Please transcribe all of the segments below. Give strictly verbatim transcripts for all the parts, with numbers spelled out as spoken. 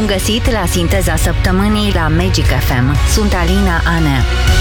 Bun găsit la Sinteza Săptămânii la Magic F M. Sunt Alina Anea.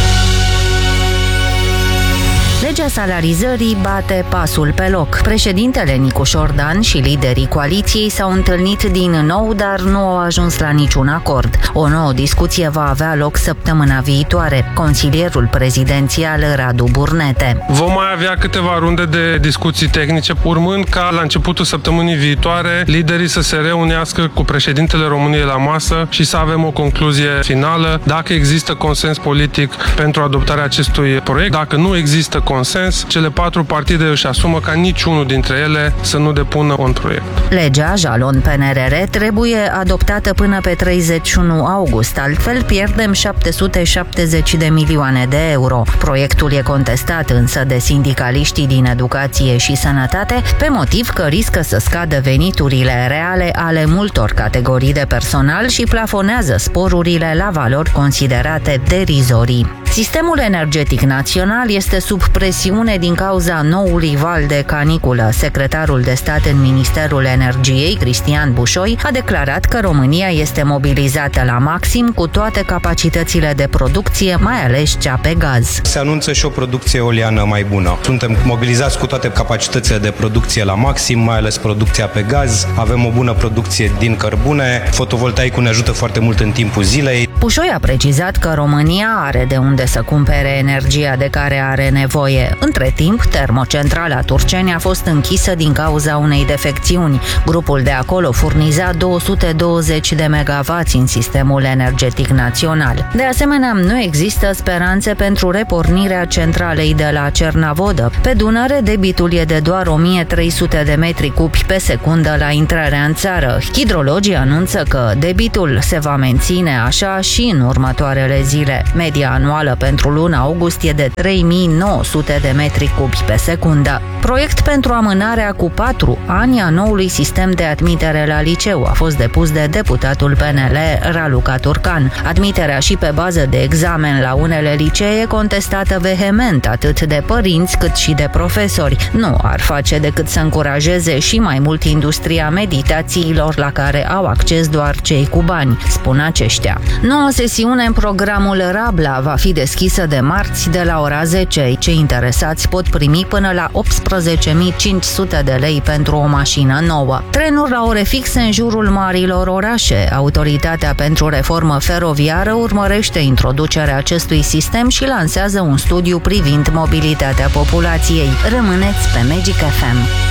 Legea salarizării bate pasul pe loc. Președintele Nicu Șordan și liderii coaliției s-au întâlnit din nou, dar nu au ajuns la niciun acord. O nouă discuție va avea loc săptămâna viitoare. Consilierul prezidențial Radu Burnete. Vom mai avea câteva runde de discuții tehnice, urmând ca la începutul săptămânii viitoare liderii să se reunească cu președintele României la masă și să avem o concluzie finală dacă există consens politic pentru adoptarea acestui proiect. Dacă nu există consens, cele patru partide își asumă ca niciunul dintre ele să nu depună un proiect. Legea jalon P N R R trebuie adoptată până pe treizeci și unu august, altfel pierdem șapte sute șaptezeci de milioane de euro. Proiectul e contestat însă de sindicaliștii din educație și sănătate pe motiv că riscă să scadă veniturile reale ale multor categorii de personal și plafonează sporurile la valori considerate derizorii. Sistemul energetic național este sub presiune din cauza noului val de caniculă. Secretarul de stat în Ministerul Energiei, Cristian Bușoi, a declarat că România este mobilizată la maxim cu toate capacitățile de producție, mai ales cea pe gaz. Se anunță și o producție eoliană mai bună. Suntem mobilizați cu toate capacitățile de producție la maxim, mai ales producția pe gaz. Avem o bună producție din cărbune. Fotovoltaicul ne ajută foarte mult în timpul zilei. Bușoi a precizat că România are de unde să cumpere energia de care are nevoie. Între timp, termocentrala Turceni a fost închisă din cauza unei defecțiuni. Grupul de acolo furniza două sute douăzeci de megavați în sistemul energetic național. De asemenea, nu există speranțe pentru repornirea centralei de la Cernavodă. Pe Dunăre, debitul e de doar o mie trei sute de metri cubi pe secundă la intrarea în țară. Hidrologii anunță că debitul se va menține așa și în următoarele zile. Media anuală pentru luna august e de trei mii nouă sute de metri cubi pe secundă. Proiect pentru amânarea cu patru ani a noului sistem de admitere la liceu a fost depus de deputatul P N L Raluca Turcan. Admiterea și pe bază de examen la unele licee contestată vehement atât de părinți cât și de profesori. Nu ar face decât să încurajeze și mai mult industria meditațiilor la care au acces doar cei cu bani, spun aceștia. Noua sesiune în programul Rabla va fi deschisă de marți de la ora zece. Cei interesați pot primi până la optsprezece mii cinci sute de lei pentru o mașină nouă. Trenuri la ore fixe în jurul marilor orașe. Autoritatea pentru reformă feroviară urmărește introducerea acestui sistem și lansează un studiu privind mobilitatea populației. Rămâneți pe Magic F M.